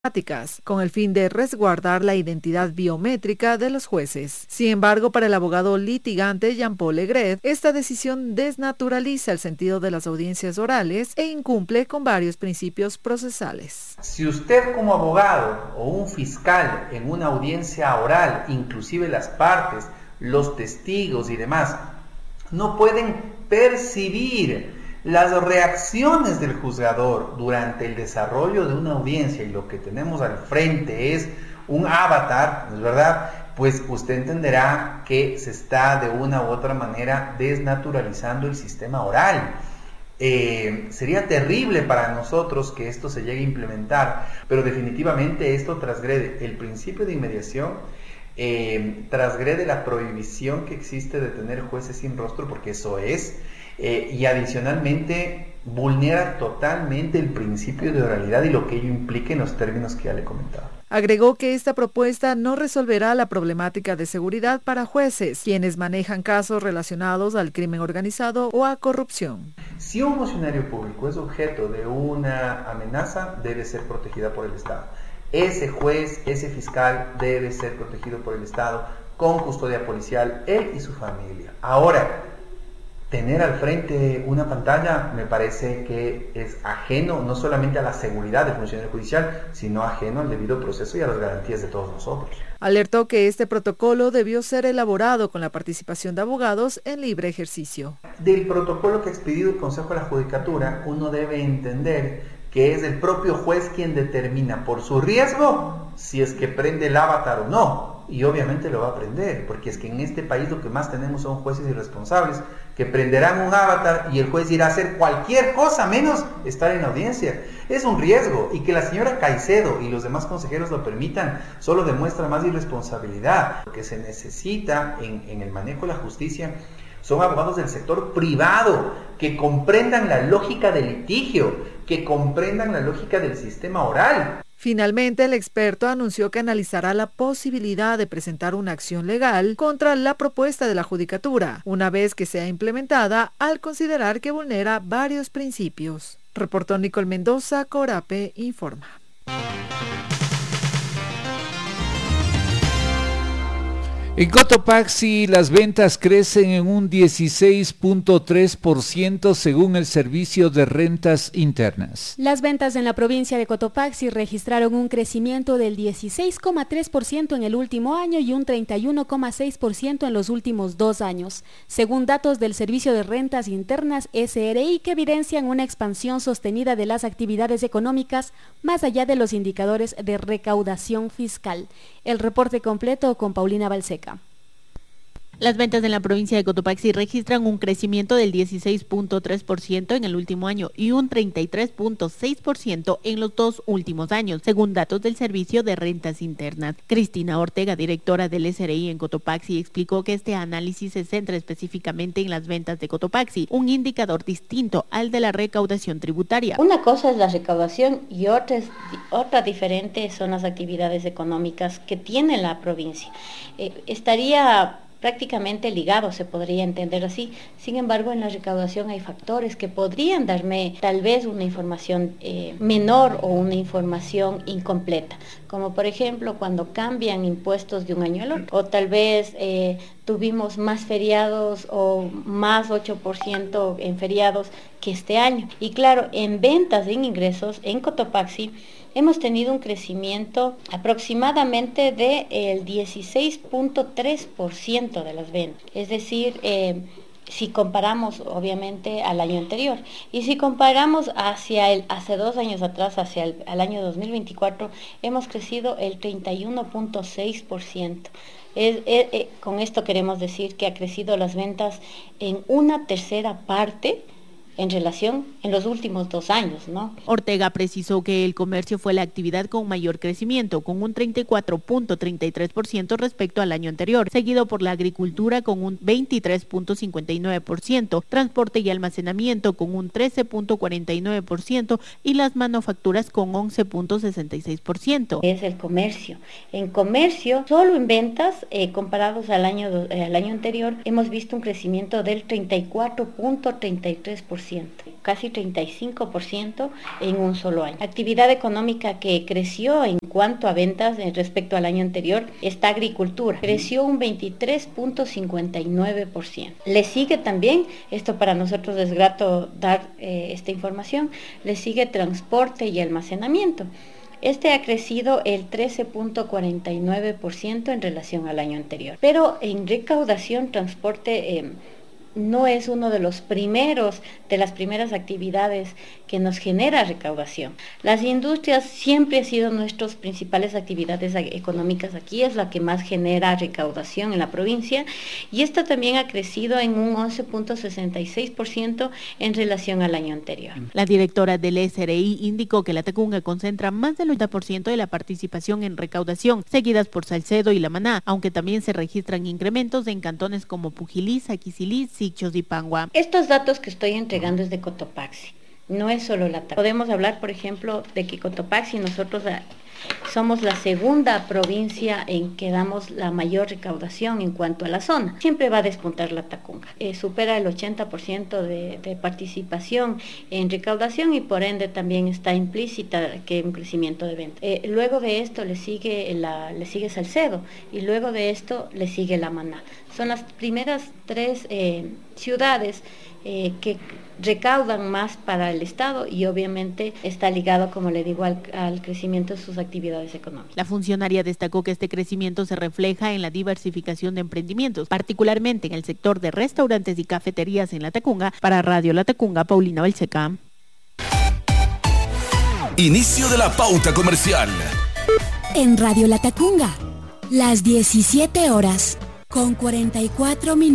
con el fin de resguardar la identidad biométrica de los jueces. Sin embargo, para el abogado litigante Jean-Paul Legret, esta decisión desnaturaliza el sentido de las audiencias orales e incumple con varios principios procesales. Si usted como abogado o un fiscal en una audiencia oral, inclusive las partes, los testigos y demás, no pueden percibir las reacciones del juzgador durante el desarrollo de una audiencia y lo que tenemos al frente es un avatar, ¿no es verdad? Pues usted entenderá que se está de una u otra manera desnaturalizando el sistema oral. Sería terrible para nosotros que esto se llegue a implementar, pero definitivamente esto transgrede el principio de inmediación, transgrede la prohibición que existe de tener jueces sin rostro, porque eso es, y adicionalmente vulnera totalmente el principio de oralidad y lo que ello implica en los términos que ya le he comentado. Agregó que esta propuesta no resolverá la problemática de seguridad para jueces, quienes manejan casos relacionados al crimen organizado o a corrupción. Si un funcionario público es objeto de una amenaza, debe ser protegida por el Estado. Ese juez, ese fiscal debe ser protegido por el Estado con custodia policial, él y su familia. Ahora, tener al frente una pantalla me parece que es ajeno no solamente a la seguridad del funcionario judicial, sino ajeno al debido proceso y a las garantías de todos nosotros. Alertó que este protocolo debió ser elaborado con la participación de abogados en libre ejercicio. Del protocolo que ha expedido el Consejo de la Judicatura, uno debe entender que es el propio juez quien determina por su riesgo si es que prende el avatar o no. Y obviamente lo va a prender, porque es que en este país lo que más tenemos son jueces irresponsables que prenderán un avatar y el juez irá a hacer cualquier cosa menos estar en la audiencia. Es un riesgo, y que la señora Caicedo y los demás consejeros lo permitan solo demuestra más irresponsabilidad. Lo que se necesita en el manejo de la justicia son abogados del sector privado que comprendan la lógica del litigio, que comprendan la lógica del sistema oral. Finalmente, el experto anunció que analizará la posibilidad de presentar una acción legal contra la propuesta de la Judicatura, una vez que sea implementada, al considerar que vulnera varios principios. Reportó Nicole Mendoza, Corape Informa. En Cotopaxi las ventas crecen en un 16.3% según el Servicio de Rentas Internas. Las ventas en la provincia de Cotopaxi registraron un crecimiento del 16,3% en el último año y un 31,6% en los últimos 2 años, según datos del Servicio de Rentas Internas SRI, que evidencian una expansión sostenida de las actividades económicas más allá de los indicadores de recaudación fiscal. El reporte completo con Paulina Balseca. Las ventas en la provincia de Cotopaxi registran un crecimiento del 16.3% en el último año y un 33.6% en los 2 últimos años, según datos del Servicio de Rentas Internas. Cristina Ortega, directora del SRI en Cotopaxi, explicó que este análisis se centra específicamente en las ventas de Cotopaxi, un indicador distinto al de la recaudación tributaria. Una cosa es la recaudación y otra diferente son las actividades económicas que tiene la provincia. Estaría prácticamente ligado, se podría entender así. Sin embargo, en la recaudación hay factores que podrían darme tal vez una información menor o una información incompleta, como por ejemplo cuando cambian impuestos de un año al otro, o tal vez tuvimos más feriados o más 8% en feriados que este año. Y claro, en ventas, en ingresos, en Cotopaxi, hemos tenido un crecimiento aproximadamente del 16.3% de las ventas. Es decir, si comparamos obviamente al año anterior. Y si comparamos hace 2 años atrás, hacia el año 2024, hemos crecido el 31.6%. Con esto queremos decir que ha crecido las ventas en una tercera parte en relación en los últimos 2 años, ¿no? Ortega precisó que el comercio fue la actividad con mayor crecimiento, con un 34.33% respecto al año anterior, seguido por la agricultura con un 23.59%, transporte y almacenamiento con un 13.49% y las manufacturas con 11.66%. Es el comercio. En comercio, solo en ventas, comparados al año anterior, hemos visto un crecimiento del 34.33%. casi 35% en un solo año. Actividad económica que creció en cuanto a ventas respecto al año anterior está agricultura, creció un 23.59%. Le sigue también, esto para nosotros es grato dar esta información, le sigue transporte y almacenamiento. Este ha crecido el 13.49% en relación al año anterior. Pero en recaudación, transporte no es uno de las primeras actividades que nos genera recaudación. Las industrias siempre han sido nuestras principales actividades económicas aquí, es la que más genera recaudación en la provincia, y esta también ha crecido en un 11.66% en relación al año anterior. La directora del SRI indicó que la Tacunga concentra más del 80% de la participación en recaudación, seguidas por Salcedo y La Maná, aunque también se registran incrementos en cantones como Pujilí, Saquicilí, Sichos y Pangua. Estos datos que estoy entregando es de Cotopaxi, no es solo la Tacunga. Podemos hablar, por ejemplo, de que Cotopaxi nosotros somos la segunda provincia en que damos la mayor recaudación en cuanto a la zona. Siempre va a despuntar la Tacunga. Supera el 80% de participación en recaudación y por ende también está implícita que un crecimiento de venta. Luego de esto le sigue Salcedo y luego de esto le sigue La Maná. Son las primeras tres ciudades que recaudan más para el Estado y obviamente está ligado, como le digo, al crecimiento de sus actividades económicas. La funcionaria destacó que este crecimiento se refleja en la diversificación de emprendimientos, particularmente en el sector de restaurantes y cafeterías en La Tacunga. Para Radio La Tacunga, Paulina Balseca. Inicio de la pauta comercial. En Radio La Tacunga, las 17 horas con 44 minutos.